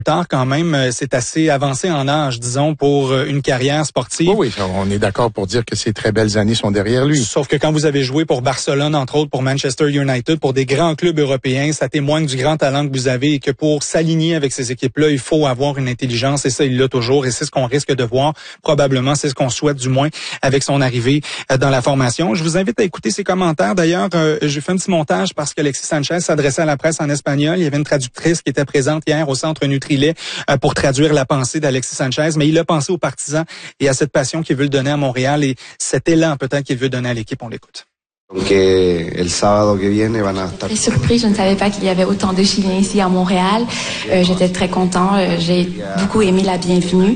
tard quand même, c'est assez avancé en âge, disons, pour une carrière sportive. Oui, on est d'accord pour dire que ces très belles années sont derrière lui. Sauf que quand vous avez joué pour Barcelone, entre autres, pour Manchester United, pour des grands clubs européens, ça témoigne du grand talent que vous avez et que pour s'aligner avec ces équipes-là, il faut avoir une intelligence et ça, il l'a toujours et c'est ce qu'on risque de voir. Probablement, c'est ce qu'on souhaite du moins avec son arrivée dans la formation. Je vous invite à écouter ses commentaires. D'ailleurs, j'ai fait un petit montage parce qu'Alexis Sanchez s'adressait à la presse en espagnol. Il y avait une traductrice qui était présente hier au centre Nutrilet pour traduire la pensée d'Alexis Sanchez, mais il a pensé aux partisans et à cette passion qu'il veut le donner à Montréal et cet élan peut-être qu'il veut donner à l'équipe. On l'écoute. Très surpris, je ne savais pas qu'il y avait autant de Chiliens ici à Montréal. J'étais très content, j'ai beaucoup aimé la bienvenue.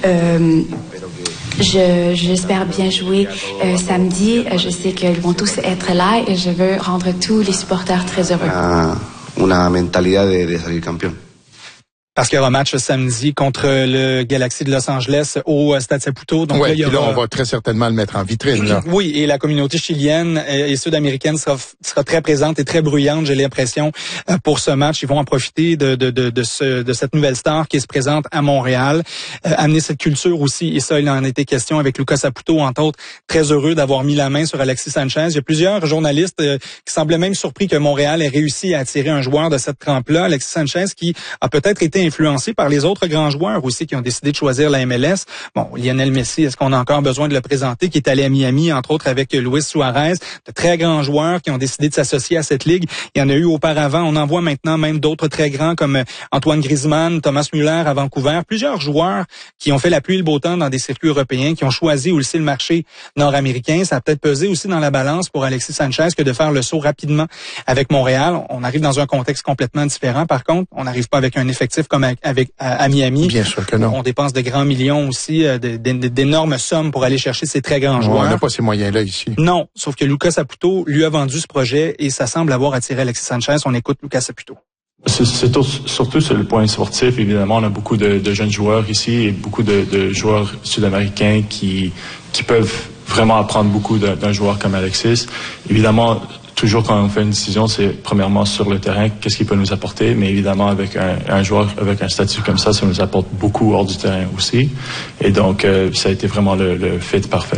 J'espère bien jouer samedi. Je sais qu'ils vont tous être là et je veux rendre tous les supporters très heureux. Una mentalidad de salir campeón. Parce qu'il y aura un match samedi contre le Galaxy de Los Angeles au Stade Saputo. Donc là, on va très certainement le mettre en vitrine. Là. Oui, et la communauté chilienne et sud-américaine sera très présente et très bruyante, j'ai l'impression, pour ce match. Ils vont en profiter de cette nouvelle star qui se présente à Montréal. Amener cette culture aussi, et ça, il en a été question avec Lucas Saputo, entre autres. Très heureux d'avoir mis la main sur Alexis Sanchez. Il y a plusieurs journalistes qui semblaient même surpris que Montréal ait réussi à attirer un joueur de cette trempe-là. Alexis Sanchez qui a peut-être été influencé par les autres grands joueurs aussi qui ont décidé de choisir la MLS. Bon, Lionel Messi, est-ce qu'on a encore besoin de le présenter, qui est allé à Miami, entre autres avec Luis Suarez, de très grands joueurs qui ont décidé de s'associer à cette ligue. Il y en a eu auparavant, on en voit maintenant même d'autres très grands comme Antoine Griezmann, Thomas Müller à Vancouver, plusieurs joueurs qui ont fait la pluie et le beau temps dans des circuits européens, qui ont choisi aussi le marché nord-américain. Ça a peut-être pesé aussi dans la balance pour Alexis Sanchez que de faire le saut rapidement avec Montréal. On arrive dans un contexte complètement différent. Par contre, on n'arrive pas avec un effectif comme à Miami. Bien sûr que non. On dépense de grands millions aussi, d'énormes sommes pour aller chercher ces très grands joueurs. On n'a pas ces moyens-là ici. Non, sauf que Lucas Saputo lui a vendu ce projet et ça semble avoir attiré Alexis Sanchez. On écoute Lucas Saputo. C'est surtout sur le point sportif, évidemment, on a beaucoup de jeunes joueurs ici et beaucoup de joueurs sud-américains qui peuvent vraiment apprendre beaucoup d'un joueur comme Alexis. Évidemment, toujours quand on fait une décision, c'est premièrement sur le terrain, qu'est-ce qu'il peut nous apporter, mais évidemment avec un joueur avec un statut comme ça nous apporte beaucoup hors du terrain aussi. Et donc, ça a été vraiment le fit parfait.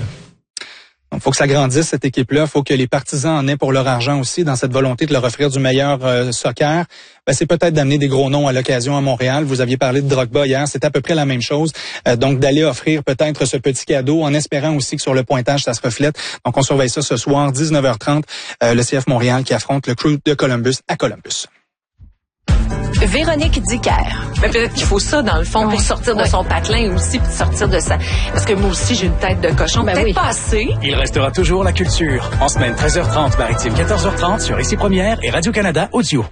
Il faut que ça grandisse, cette équipe-là. Il faut que les partisans en aient pour leur argent aussi, dans cette volonté de leur offrir du meilleur soccer. C'est peut-être d'amener des gros noms à l'occasion à Montréal. Vous aviez parlé de Drogba hier, c'est à peu près la même chose. Donc, d'aller offrir peut-être ce petit cadeau en espérant aussi que sur le pointage, ça se reflète. Donc, on surveille ça ce soir, 19h30, le CF Montréal qui affronte le Crew de Columbus à Columbus. Véronique Dicker. Mais peut-être qu'il faut ça, dans le fond, pour sortir de son patelin aussi, puis sortir de ça. Parce que moi aussi, j'ai une tête de cochon. Peut-être pas assez. Il restera toujours la culture. En semaine, 13h30, Maritime, 14h30, sur Ici Première et Radio-Canada Audio.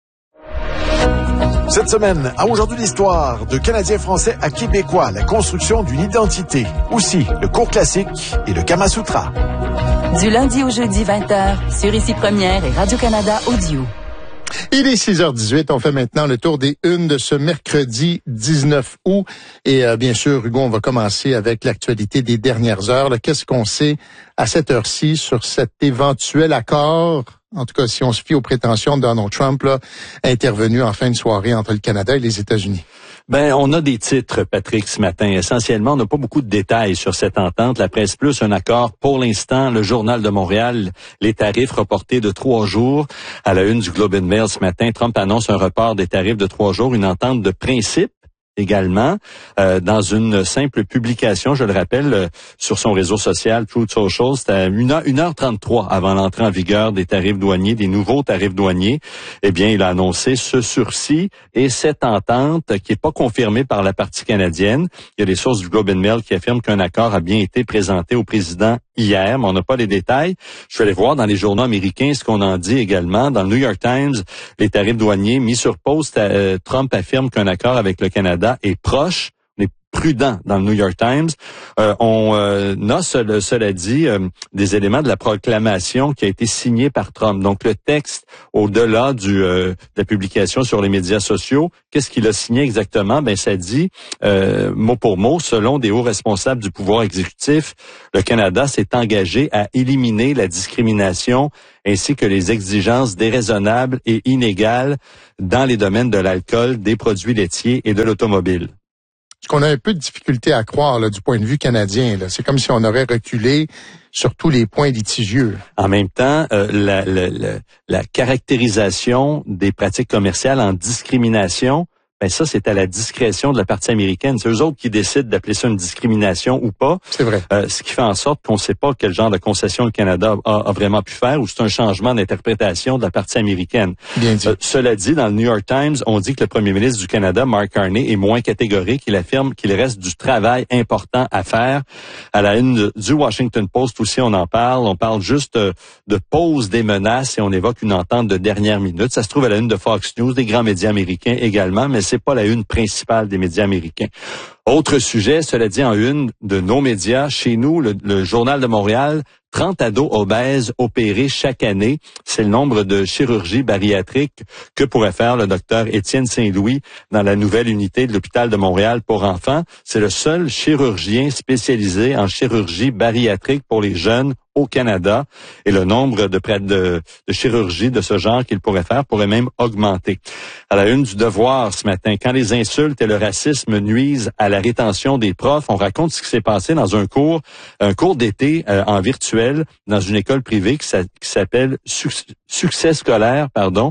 Cette semaine, à Aujourd'hui l'Histoire, de Canadiens français à Québécois, la construction d'une identité. Aussi, le cours classique et le Kama Sutra. Du lundi au jeudi, 20h, sur Ici Première et Radio-Canada Audio. Il est 6h18. On fait maintenant le tour des unes de ce mercredi 19 août. Et bien sûr, Hugo, on va commencer avec l'actualité des dernières heures. Qu'est-ce qu'on sait à cette heure-ci sur cet éventuel accord? En tout cas, si on se fie aux prétentions de Donald Trump, intervenu en fin de soirée entre le Canada et les États-Unis. On a des titres, Patrick, ce matin. Essentiellement, on n'a pas beaucoup de détails sur cette entente. La Presse Plus, un accord. Pour l'instant, le Journal de Montréal, les tarifs reportés de 3 jours. À la une du Globe and Mail ce matin, Trump annonce un report des tarifs de 3 jours, une entente de principe. Également, dans une simple publication, je le rappelle, sur son réseau social Truth Social, c'était à 1h33 avant l'entrée en vigueur des tarifs douaniers, des nouveaux tarifs douaniers. Eh bien, il a annoncé ce sursis et cette entente qui est pas confirmée par la partie canadienne. Il y a des sources du Globe and Mail qui affirment qu'un accord a bien été présenté au président hier, mais on n'a pas les détails. Je vais aller voir dans les journaux américains ce qu'on en dit également. Dans le New York Times, les tarifs douaniers mis sur pause, Trump affirme qu'un accord avec le Canada est proche. On n'est prudent dans le New York Times. On a, cela dit, des éléments de la proclamation qui a été signée par Trump. Donc, le texte, au-delà de la publication sur les médias sociaux, qu'est-ce qu'il a signé exactement? Ben, ça dit, mot pour mot, selon des hauts responsables du pouvoir exécutif, le Canada s'est engagé à éliminer la discrimination ainsi que les exigences déraisonnables et inégales dans les domaines de l'alcool, des produits laitiers et de l'automobile. Ce qu'on a un peu de difficulté à croire là, du point de vue canadien, là, c'est comme si on aurait reculé sur tous les points litigieux. En même temps, la caractérisation des pratiques commerciales en discrimination, ben ça, c'est à la discrétion de la partie américaine. C'est eux autres qui décident d'appeler ça une discrimination ou pas. C'est vrai. Ce qui fait en sorte qu'on ne sait pas quel genre de concession le Canada a vraiment pu faire ou c'est un changement d'interprétation de la partie américaine. Bien dit. Cela dit, dans le New York Times, on dit que le premier ministre du Canada, Mark Carney, est moins catégorique. Il affirme qu'il reste du travail important à faire. À la une du Washington Post aussi, on en parle. On parle juste de pause des menaces et on évoque une entente de dernière minute. Ça se trouve à la une de Fox News, des grands médias américains également, mais c'est pas la une principale des médias américains. Autre sujet, cela dit en une de nos médias, chez nous, le Journal de Montréal, 30 ados obèses opérés chaque année. C'est le nombre de chirurgies bariatriques que pourrait faire le docteur Étienne Saint-Louis dans la nouvelle unité de l'hôpital de Montréal pour enfants. C'est le seul chirurgien spécialisé en chirurgie bariatrique pour les jeunes au Canada. Et le nombre de chirurgies de ce genre qu'il pourrait faire pourrait même augmenter. À la une du Devoir ce matin, quand les insultes et le racisme nuisent à la rétention des profs, on raconte ce qui s'est passé dans un cours d'été en virtuel dans une école privée qui s'appelle Succès scolaire,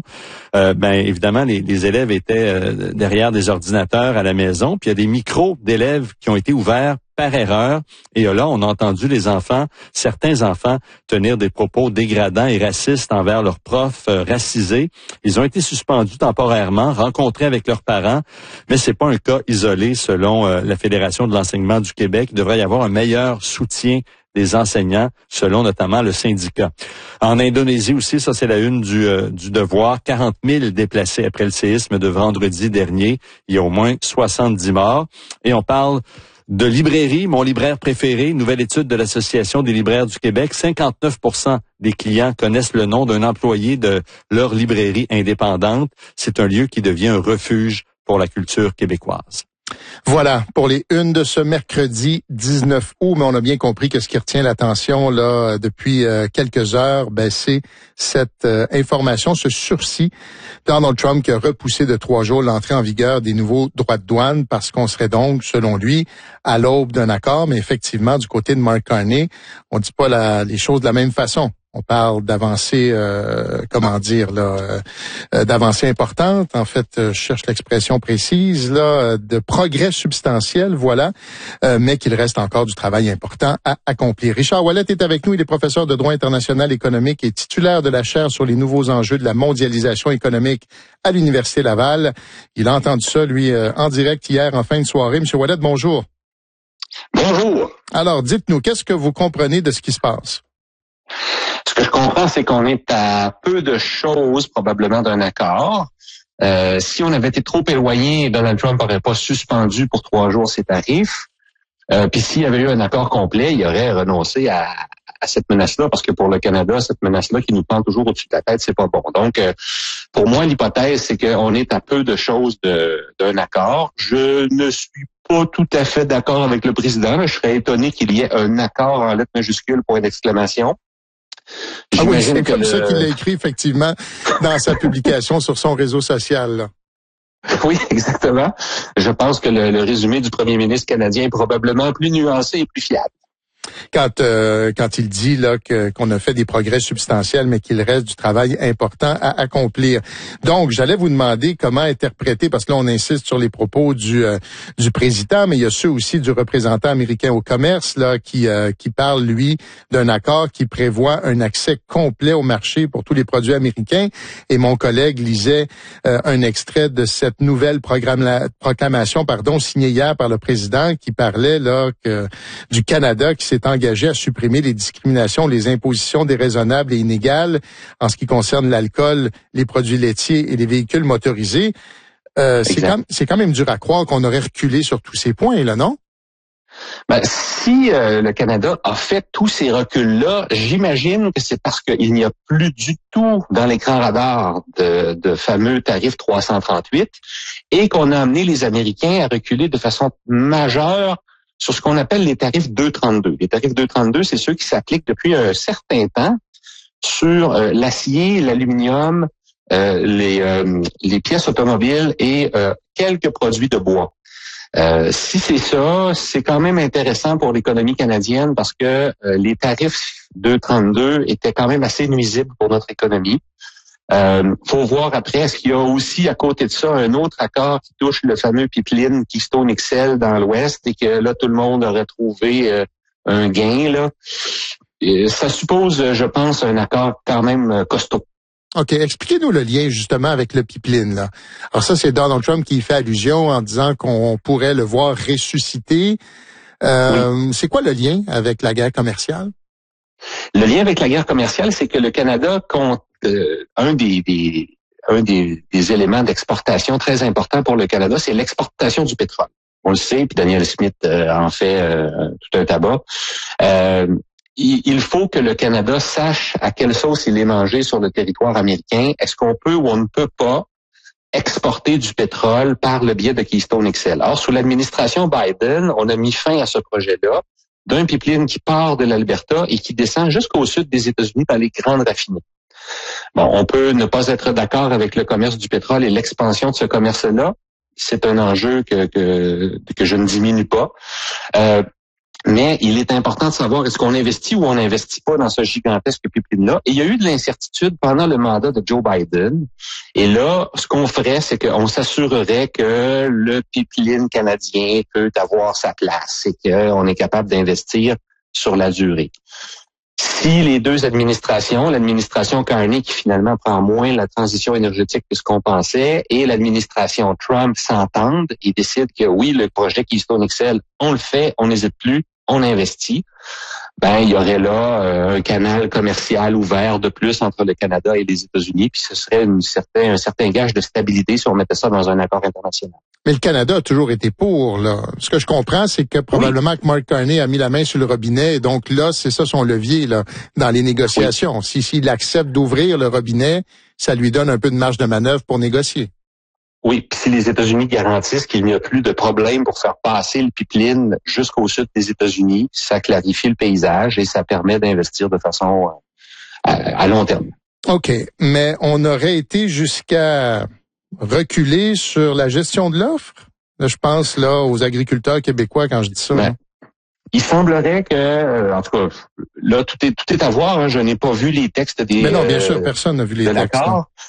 évidemment, les élèves étaient derrière des ordinateurs à la maison, puis il y a des micros d'élèves qui ont été ouverts par erreur. Et là, on a entendu certains enfants tenir des propos dégradants et racistes envers leurs profs racisés. Ils ont été suspendus temporairement, rencontrés avec leurs parents, mais c'est pas un cas isolé selon la Fédération de l'enseignement du Québec. Il devrait y avoir un meilleur soutien des enseignants, selon notamment le syndicat. En Indonésie aussi, ça c'est la une du Devoir, 40 000 déplacés après le séisme de vendredi dernier. Il y a au moins 70 morts. Et on parle de librairie, mon libraire préféré, nouvelle étude de l'Association des libraires du Québec, 59% des clients connaissent le nom d'un employé de leur librairie indépendante. C'est un lieu qui devient un refuge pour la culture québécoise. Voilà, pour les unes de ce mercredi 19 août, mais on a bien compris que ce qui retient l'attention là depuis quelques heures, c'est cette information, ce sursis. Donald Trump qui a repoussé de 3 jours l'entrée en vigueur des nouveaux droits de douane parce qu'on serait donc, selon lui, à l'aube d'un accord. Mais effectivement, du côté de Mark Carney, on dit pas les choses de la même façon. On parle d'avancées, d'avancées importantes. En fait, je cherche l'expression précise, de progrès substantiels, voilà, mais qu'il reste encore du travail important à accomplir. Richard Ouellet est avec nous. Il est professeur de droit international économique et titulaire de la chaire sur les nouveaux enjeux de la mondialisation économique à l'Université Laval. Il a entendu ça, lui, en direct hier, en fin de soirée. Monsieur Ouellet, bonjour. Bonjour. Alors, dites-nous, qu'est-ce que vous comprenez de ce qui se passe? Ce que je comprends, c'est qu'on est à peu de choses probablement d'un accord. Si on avait été trop éloigné, Donald Trump n'aurait pas suspendu pour 3 jours ses tarifs. Puis s'il y avait eu un accord complet, il aurait renoncé à cette menace-là, parce que pour le Canada, cette menace-là qui nous pend toujours au-dessus de la tête, c'est pas bon. Donc, pour moi, l'hypothèse, c'est qu'on est à peu de choses d'un accord. Je ne suis pas tout à fait d'accord avec le président. Je serais étonné qu'il y ait un accord en lettres majuscules, point d'exclamation. Ah oui, c'est comme ça qu'il l'a écrit, effectivement, dans sa publication sur son réseau social, là. Oui, exactement. Je pense que le résumé du premier ministre canadien est probablement plus nuancé et plus fiable. Quand il dit là qu'on a fait des progrès substantiels, mais qu'il reste du travail important à accomplir. Donc, j'allais vous demander comment interpréter, parce que là, on insiste sur les propos du président, mais il y a ceux aussi du représentant américain au commerce là qui parle, lui, d'un accord qui prévoit un accès complet au marché pour tous les produits américains. Et mon collègue lisait un extrait de cette nouvelle proclamation, signée hier par le président, qui parlait là du Canada qui s'est engagé à supprimer les discriminations, les impositions déraisonnables et inégales en ce qui concerne l'alcool, les produits laitiers et les véhicules motorisés. C'est quand même dur à croire qu'on aurait reculé sur tous ces points, là, non? Ben, si le Canada a fait tous ces reculs-là, j'imagine que c'est parce qu'il n'y a plus du tout dans l'écran radar de fameux tarifs 338 et qu'on a amené les Américains à reculer de façon majeure sur ce qu'on appelle les tarifs 232. Les tarifs 232, c'est ceux qui s'appliquent depuis un certain temps sur l'acier, l'aluminium, les pièces automobiles et quelques produits de bois. Si c'est ça, c'est quand même intéressant pour l'économie canadienne parce que les tarifs 232 étaient quand même assez nuisibles pour notre économie. Faut voir après, est-ce qu'il y a aussi à côté de ça un autre accord qui touche le fameux pipeline Keystone XL dans l'Ouest et que là, tout le monde aurait trouvé un gain, là. Et ça suppose, je pense, un accord quand même costaud. OK. Expliquez-nous le lien, justement, avec le pipeline, là. Alors ça, c'est Donald Trump qui y fait allusion en disant qu'on pourrait le voir ressusciter. Oui. C'est quoi le lien avec la guerre commerciale? Le lien avec la guerre commerciale, c'est que le Canada compte un des éléments d'exportation très importants pour le Canada, c'est l'exportation du pétrole. On le sait, puis Daniel Smith en fait tout un tabac. Il faut que le Canada sache à quelle sauce il est mangé sur le territoire américain. Est-ce qu'on peut ou on ne peut pas exporter du pétrole par le biais de Keystone XL? Alors, sous l'administration Biden, on a mis fin à ce projet-là d'un pipeline qui part de l'Alberta et qui descend jusqu'au sud des États-Unis dans les grandes raffineries. Bon, on peut ne pas être d'accord avec le commerce du pétrole et l'expansion de ce commerce-là. C'est un enjeu que je ne diminue pas. Mais il est important de savoir est-ce qu'on investit ou on n'investit pas dans ce gigantesque pipeline-là. Et il y a eu de l'incertitude pendant le mandat de Joe Biden. Et là, ce qu'on ferait, c'est qu'on s'assurerait que le pipeline canadien peut avoir sa place et qu'on est capable d'investir sur la durée. Si les deux administrations, l'administration Carney qui finalement prend moins la transition énergétique que ce qu'on pensait et l'administration Trump s'entendent et décident que oui, le projet Keystone XL, on le fait, on n'hésite plus, on investit, ben il y aurait là un canal commercial ouvert de plus entre le Canada et les États-Unis, puis ce serait un certain gage de stabilité si on mettait ça dans un accord international. Mais le Canada a toujours été pour, là. Ce que je comprends, c'est que probablement que Mark Carney a mis la main sur le robinet, et donc là, c'est ça son levier, là, dans les négociations. Oui. S'il accepte d'ouvrir le robinet, ça lui donne un peu de marge de manœuvre pour négocier. Oui, puis si les États-Unis garantissent qu'il n'y a plus de problème pour faire passer le pipeline jusqu'au sud des États-Unis, ça clarifie le paysage et ça permet d'investir de façon à long terme. OK, mais on aurait été jusqu'à reculer sur la gestion de l'offre? Là, je pense là aux agriculteurs québécois quand je dis ça. Ben, il semblerait que, en tout cas, là, tout est à voir. Hein, je n'ai pas vu les textes des. Mais non, bien sûr, personne n'a vu les textes.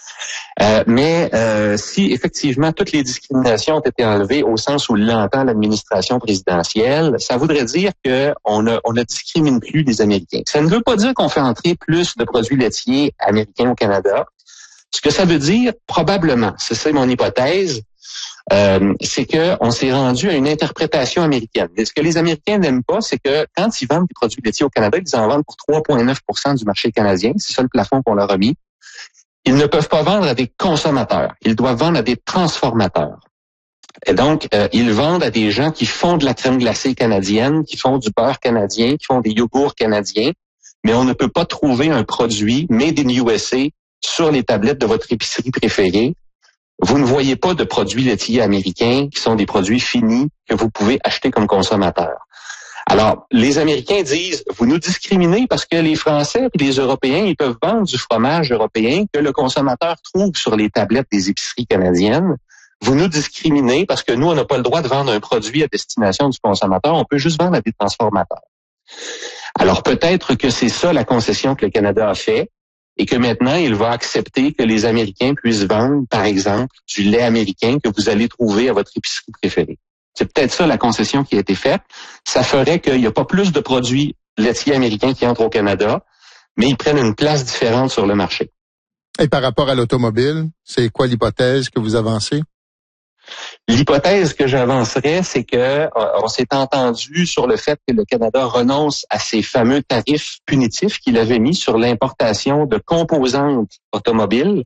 Mais si effectivement toutes les discriminations ont été enlevées au sens où l'entend l'administration présidentielle, ça voudrait dire que on ne discrimine plus les Américains. Ça ne veut pas dire qu'on fait entrer plus de produits laitiers américains au Canada. Ce que ça veut dire, probablement, c'est mon hypothèse, c'est que on s'est rendu à une interprétation américaine. Et ce que les Américains n'aiment pas, c'est que quand ils vendent des produits laitiers au Canada, ils en vendent pour 3,9% du marché canadien. C'est ça le plafond qu'on leur a mis. Ils ne peuvent pas vendre à des consommateurs. Ils doivent vendre à des transformateurs. Et donc, ils vendent à des gens qui font de la crème glacée canadienne, qui font du beurre canadien, qui font des yogourts canadiens. Mais on ne peut pas trouver un produit made in USA sur les tablettes de votre épicerie préférée. Vous ne voyez pas de produits laitiers américains qui sont des produits finis que vous pouvez acheter comme consommateur. Alors, les Américains disent, vous nous discriminez parce que les Français et les Européens, ils peuvent vendre du fromage européen que le consommateur trouve sur les tablettes des épiceries canadiennes. Vous nous discriminez parce que nous, on n'a pas le droit de vendre un produit à destination du consommateur. On peut juste vendre à des transformateurs. Alors, peut-être que c'est ça la concession que le Canada a fait et que maintenant, il va accepter que les Américains puissent vendre, par exemple, du lait américain que vous allez trouver à votre épicerie préférée. C'est peut-être ça la concession qui a été faite. Ça ferait qu'il n'y a pas plus de produits laitiers américains qui entrent au Canada, mais ils prennent une place différente sur le marché. Et par rapport à l'automobile, c'est quoi l'hypothèse que vous avancez? L'hypothèse que j'avancerais, c'est que on s'est entendu sur le fait que le Canada renonce à ces fameux tarifs punitifs qu'il avait mis sur l'importation de composantes automobiles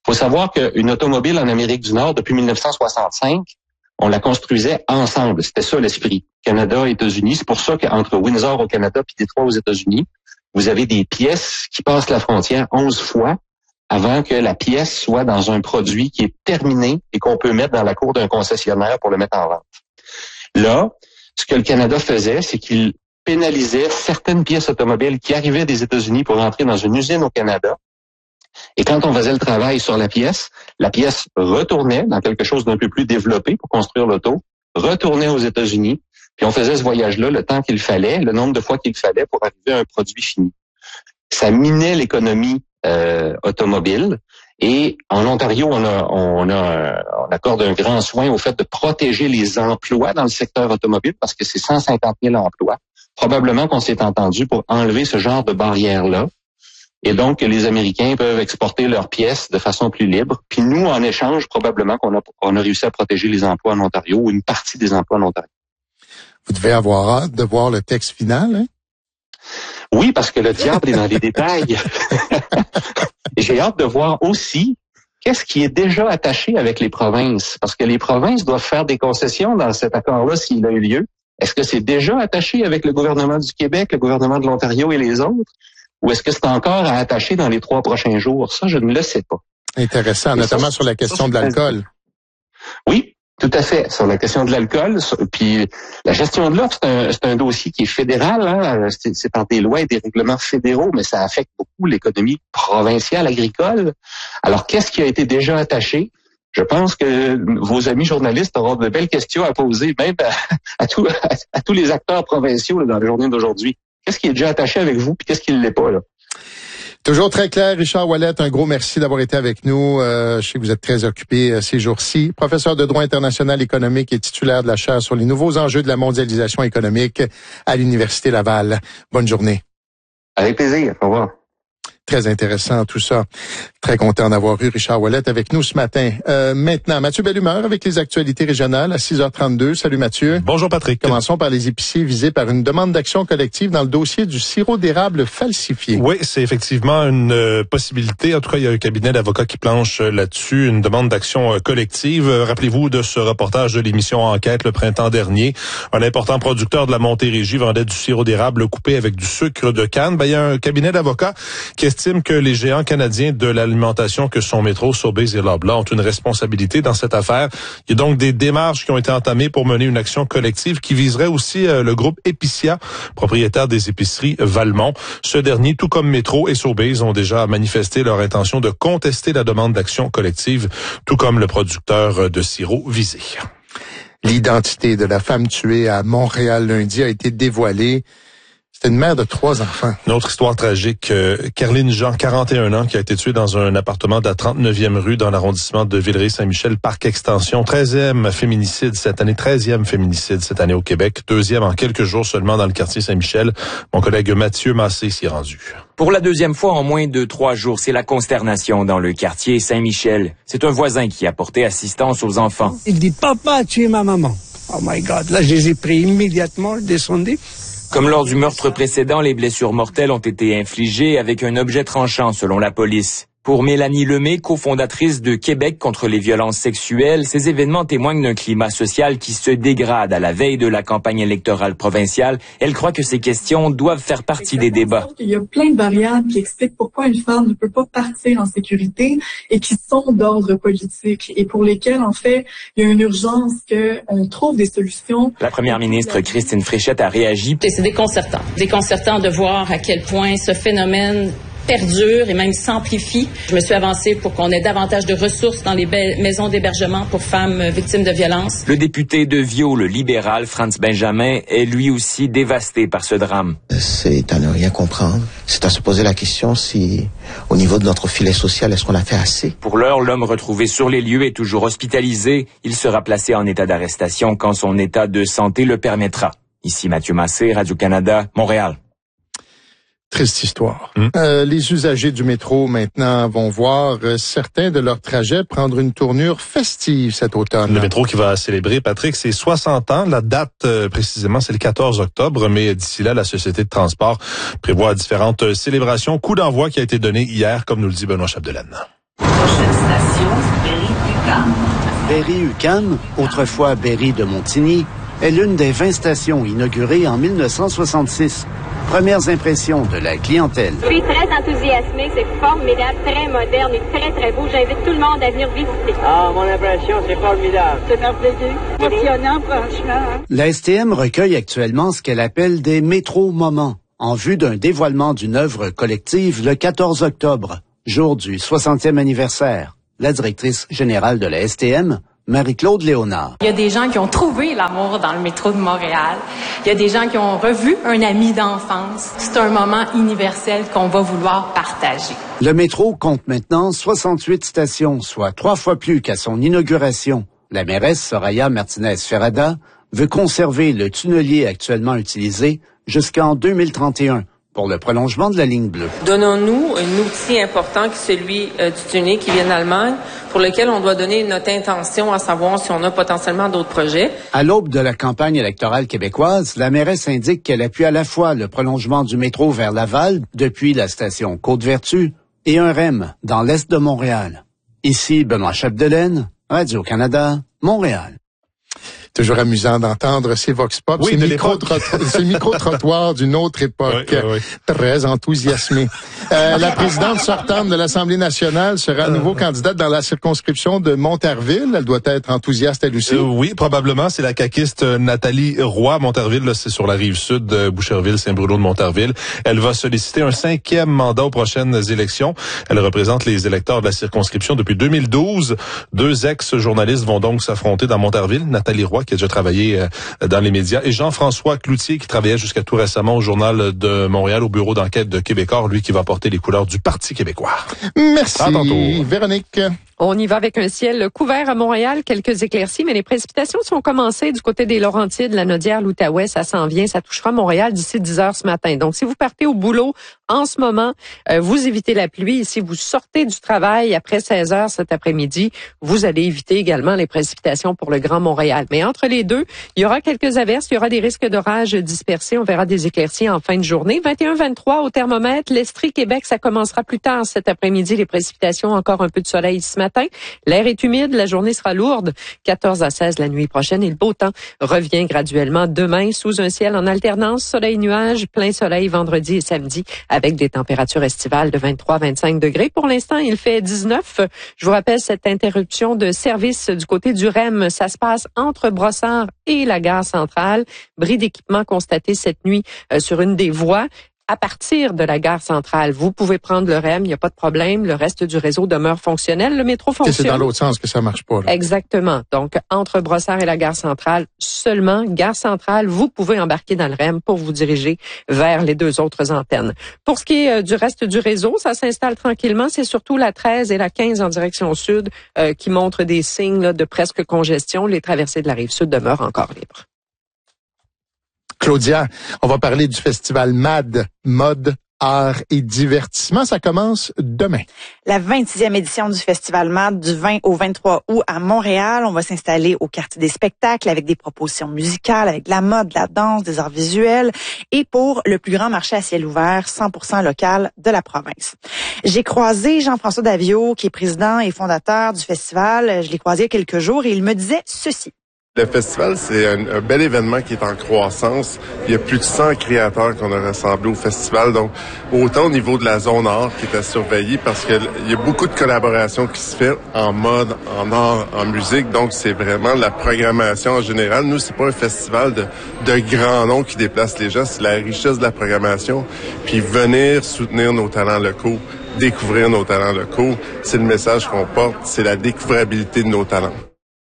faut savoir qu'une automobile en Amérique du Nord, depuis 1965, on la construisait ensemble. C'était ça l'esprit. Canada, États-Unis. C'est pour ça qu'entre Windsor au Canada puis Détroit aux États-Unis, vous avez des pièces qui passent la frontière 11 fois avant que la pièce soit dans un produit qui est terminé et qu'on peut mettre dans la cour d'un concessionnaire pour le mettre en vente. Là, ce que le Canada faisait, c'est qu'il pénalisait certaines pièces automobiles qui arrivaient des États-Unis pour rentrer dans une usine au Canada. Et quand on faisait le travail sur la pièce retournait dans quelque chose d'un peu plus développé pour construire l'auto, retournait aux États-Unis, puis on faisait ce voyage-là le temps qu'il fallait, le nombre de fois qu'il fallait pour arriver à un produit fini. Ça minait l'économie automobile. Et en Ontario, on accorde un grand soin au fait de protéger les emplois dans le secteur automobile parce que c'est 150 000 emplois. Probablement qu'on s'est entendu pour enlever ce genre de barrière-là. Et donc, les Américains peuvent exporter leurs pièces de façon plus libre. Puis nous, en échange, probablement qu'on a réussi à protéger les emplois en Ontario ou une partie des emplois en Ontario. Vous devez avoir hâte de voir le texte final, hein? Oui, parce que le diable est dans les détails. Et j'ai hâte de voir aussi qu'est-ce qui est déjà attaché avec les provinces. Parce que les provinces doivent faire des concessions dans cet accord-là s'il a eu lieu. Est-ce que c'est déjà attaché avec le gouvernement du Québec, le gouvernement de l'Ontario et les autres? Ou est-ce que c'est encore à attacher dans les 3 prochains jours? Ça, je ne le sais pas. Intéressant, notamment sur la question de l'alcool. Oui, tout à fait. Sur la question de l'alcool, puis la gestion de l'offre, c'est un dossier qui est fédéral. Hein? C'est par des lois et des règlements fédéraux, mais ça affecte beaucoup l'économie provinciale agricole. Alors, qu'est-ce qui a été déjà attaché? Je pense que vos amis journalistes auront de belles questions à poser, même à tous les acteurs provinciaux là, dans la journée d'aujourd'hui. Qu'est-ce qui est déjà attaché avec vous, puis qu'est-ce qui ne l'est pas, là? Toujours très clair, Richard Ouellette, un gros merci d'avoir été avec nous. Je sais que vous êtes très occupé ces jours-ci. Professeur de droit international économique et titulaire de la chaire sur les nouveaux enjeux de la mondialisation économique à l'Université Laval. Bonne journée. Avec plaisir. Au revoir. Très intéressant tout ça. Très content d'avoir eu Richard Ouellette avec nous ce matin. Maintenant, Mathieu Bellumeur avec les actualités régionales à 6h32. Salut Mathieu. Bonjour Patrick. Commençons par les épiciers visés par une demande d'action collective dans le dossier du sirop d'érable falsifié. Oui, c'est effectivement une possibilité. En tout cas, il y a un cabinet d'avocats qui planche là-dessus, une demande d'action collective. Rappelez-vous de ce reportage de l'émission Enquête le printemps dernier. Un important producteur de la Montérégie vendait du sirop d'érable coupé avec du sucre de canne. Il y a un cabinet d'avocats qui estime que les géants canadiens de l'alimentation que sont Métro, Sobeys et Loblaw ont une responsabilité dans cette affaire. Il y a donc des démarches qui ont été entamées pour mener une action collective qui viserait aussi le groupe Épicia, propriétaire des épiceries Valmont. Ce dernier, tout comme Métro et Sobeys, ont déjà manifesté leur intention de contester la demande d'action collective, tout comme le producteur de sirop visé. L'identité de la femme tuée à Montréal lundi a été dévoilée. C'est une mère de 3 enfants. Une autre histoire tragique. Caroline Jean, 41 ans, qui a été tuée dans un appartement de la 39e rue dans l'arrondissement de Villeray-Saint-Michel, Parc Extension. 13e féminicide cette année au Québec. 2e en quelques jours seulement dans le quartier Saint-Michel. Mon collègue Mathieu Massé s'y est rendu. Pour la 2e fois en moins de 3 jours, c'est la consternation dans le quartier Saint-Michel. C'est un voisin qui a porté assistance aux enfants. Il dit, papa a tué ma maman. Oh my God. Là, je les ai pris immédiatement, descendus. Comme lors du meurtre précédent, les blessures mortelles ont été infligées avec un objet tranchant, selon la police. Pour Mélanie Lemay, cofondatrice de Québec contre les violences sexuelles, ces événements témoignent d'un climat social qui se dégrade à la veille de la campagne électorale provinciale. Elle croit que ces questions doivent faire partie des débats. Il y a plein de variables qui expliquent pourquoi une femme ne peut pas partir en sécurité et qui sont d'ordre politique et pour lesquelles, en fait, il y a une urgence qu'on trouve des solutions. La première ministre Christine Fréchette a réagi. C'est déconcertant. Déconcertant de voir à quel point ce phénomène perdure et même s'amplifie. Je me suis avancée pour qu'on ait davantage de ressources dans les maisons d'hébergement pour femmes victimes de violences. Le député de Viau, le libéral Franz Benjamin, est lui aussi dévasté par ce drame. C'est à ne rien comprendre. C'est à se poser la question si, au niveau de notre filet social, est-ce qu'on a fait assez? Pour l'heure, l'homme retrouvé sur les lieux est toujours hospitalisé. Il sera placé en état d'arrestation quand son état de santé le permettra. Ici Mathieu Massé, Radio-Canada, Montréal. Triste histoire. Les usagers du métro maintenant vont voir certains de leurs trajets prendre une tournure festive cet automne. Le métro qui va célébrer, Patrick, c'est 60 ans. La date précisément, c'est le 14 octobre, mais d'ici là, la Société de transport prévoit différentes célébrations. Coup d'envoi qui a été donné hier, comme nous le dit Benoît Chapdelaine. Prochaine station, Berry-UQAM. Berry-UQAM, autrefois Berry de Montigny, est l'une des 20 stations inaugurées en 1966. Premières impressions de la clientèle. Je suis très enthousiasmée, c'est formidable, très moderne et très, très beau. J'invite tout le monde à venir visiter. Ah, mon impression, c'est formidable. C'est un plaisir. Passionnant, franchement. La STM recueille actuellement ce qu'elle appelle des métro-moments, en vue d'un dévoilement d'une œuvre collective le 14 octobre, jour du 60e anniversaire. La directrice générale de la STM, Marie-Claude Léonard. Il y a des gens qui ont trouvé l'amour dans le métro de Montréal. Il y a des gens qui ont revu un ami d'enfance. C'est un moment universel qu'on va vouloir partager. Le métro compte maintenant 68 stations, soit 3 fois plus qu'à son inauguration. La mairesse Soraya Martinez-Ferrada veut conserver le tunnelier actuellement utilisé jusqu'en 2031. Pour le prolongement de la ligne bleue. Donnons-nous un outil important qui est celui du tunnel qui vient d'Allemagne, pour lequel on doit donner notre intention à savoir si on a potentiellement d'autres projets. À l'aube de la campagne électorale québécoise, la mairesse indique qu'elle appuie à la fois le prolongement du métro vers Laval, depuis la station Côte-Vertu, et un REM dans l'est de Montréal. Ici, Benoît Chapdelaine, Radio-Canada, Montréal. Toujours amusant d'entendre ces vox pop, oui, ces micro-trottoirs d'une autre époque. Oui. Très enthousiasmé. La présidente sortante de l'Assemblée nationale sera à nouveau candidate dans la circonscription de Monterville. Elle doit être enthousiaste elle aussi. Oui, probablement. C'est la caquiste Nathalie Roy. Monterville, là, c'est sur la rive sud de Boucherville, Saint-Bruno de Monterville. Elle va solliciter un 5e mandat aux prochaines élections. Elle représente les électeurs de la circonscription depuis 2012. 2 ex-journalistes vont donc s'affronter dans Monterville. Nathalie Roy, qui a déjà travaillé dans les médias, et Jean-François Cloutier, qui travaillait jusqu'à tout récemment au Journal de Montréal, au bureau d'enquête de Québécois, lui qui va porter les couleurs du Parti québécois. Merci. À tantôt. Véronique. On y va avec un ciel couvert à Montréal, quelques éclaircies, mais les précipitations sont commencées du côté des Laurentides, la Naudière, l'Outaouais, ça s'en vient, ça touchera Montréal d'ici 10 heures ce matin. Donc, si vous partez au boulot en ce moment, vous évitez la pluie. Et si vous sortez du travail après 16 heures cet après-midi, vous allez éviter également les précipitations pour le Grand Montréal. Mais entre les deux, il y aura quelques averses, il y aura des risques d'orage dispersés. On verra des éclaircies en fin de journée. 21-23 au thermomètre. L'Estrie, Québec, ça commencera plus tard cet après-midi. Les précipitations, encore un peu de soleil ce matin. L'air est humide, la journée sera lourde. 14 à 16 la nuit prochaine et le beau temps revient graduellement demain sous un ciel en alternance, soleil-nuage, plein soleil vendredi et samedi avec des températures estivales de 23-25 degrés. Pour l'instant, il fait 19. Je vous rappelle cette interruption de service du côté du REM. Ça se passe entre Brossard et la gare centrale. Bris d'équipement constaté cette nuit sur une des voies. À partir de la gare centrale, vous pouvez prendre le REM, il n'y a pas de problème. Le reste du réseau demeure fonctionnel. Le métro fonctionne. C'est dans l'autre sens que ça marche pas, là. Exactement. Donc, entre Brossard et la gare centrale, seulement gare centrale, vous pouvez embarquer dans le REM pour vous diriger vers les 2 autres antennes. Pour ce qui est du reste du réseau, ça s'installe tranquillement. C'est surtout la 13 et la 15 en direction sud qui montrent des signes là, de presque congestion. Les traversées de la rive sud demeurent encore libres. Claudia, on va parler du festival MAD, Mode, Art et Divertissement. Ça commence demain. La 26e édition du festival MAD du 20 au 23 août à Montréal. On va s'installer au quartier des spectacles avec des propositions musicales, avec de la mode, de la danse, des arts visuels et pour le plus grand marché à ciel ouvert 100% local de la province. J'ai croisé Jean-François Daviau, qui est président et fondateur du festival. Je l'ai croisé il y a quelques jours et il me disait ceci. Le festival, c'est un bel événement qui est en croissance. Il y a plus de 100 créateurs qu'on a rassemblés au festival. Donc, autant au niveau de la zone art qui est à surveiller parce qu'il y a beaucoup de collaborations qui se fait en mode, en art, en musique. Donc, c'est vraiment la programmation en général. Nous, c'est pas un festival de grands noms qui déplacent les gens. C'est la richesse de la programmation. Puis venir soutenir nos talents locaux, découvrir nos talents locaux. C'est le message qu'on porte. C'est la découvrabilité de nos talents.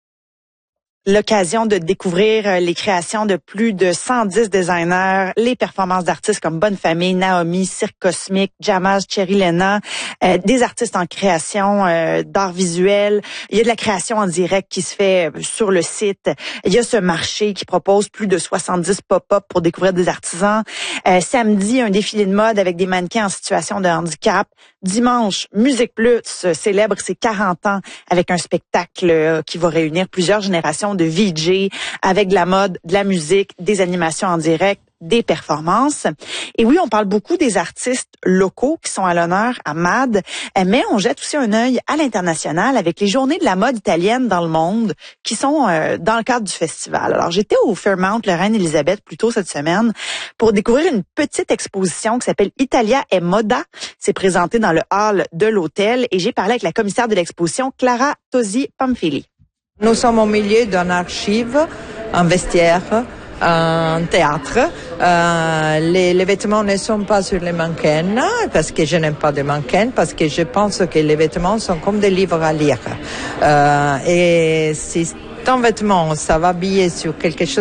L'occasion de découvrir les créations de plus de 110 designers, les performances d'artistes comme Bonne Famille, Naomi, Cirque Cosmique, Jamaz, Cherry Lena, des artistes en création d'art visuel. Il y a de la création en direct qui se fait sur le site. Il y a ce marché qui propose plus de 70 pop-up pour découvrir des artisans. Samedi, un défilé de mode avec des mannequins en situation de handicap. Dimanche, Musique Plus célèbre ses 40 ans avec un spectacle qui va réunir plusieurs générations de VJ avec de la mode, de la musique, des animations en direct. des performances. Et oui, on parle beaucoup des artistes locaux qui sont à l'honneur à MAD, mais on jette aussi un œil à l'international avec les journées de la mode italienne dans le monde qui sont dans le cadre du festival. Alors, j'étais au Fairmount le Reine-Élisabeth plus tôt cette semaine pour découvrir une petite exposition qui s'appelle Italia e Moda. C'est présenté dans le hall de l'hôtel et j'ai parlé avec la commissaire de l'exposition, Clara Tosi-Pamphili. Nous sommes au milieu d'une archive, un vestiaire, un théâtre. Les vêtements ne sont pas sur les mannequins parce que je n'aime pas de mannequins, parce que je pense que les vêtements sont comme des livres à lire. Et si ton vêtement, ça va habiller sur quelque chose